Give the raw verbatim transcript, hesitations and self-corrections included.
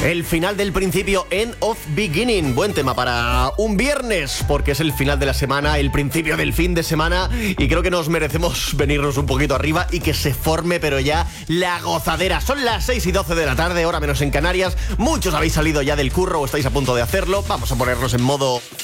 El final del principio, End of Beginning. Buen tema para un viernes, porque es el final de la semana, el principio del fin de semana, y creo que nos merecemos venirnos un poquito arriba y que se forme, pero ya, la gozadera. Son las seis y doce de la tarde, hora menos en Canarias. Muchos habéis salido ya del curro o estáis a punto de hacerlo. Vamos a ponernos en modo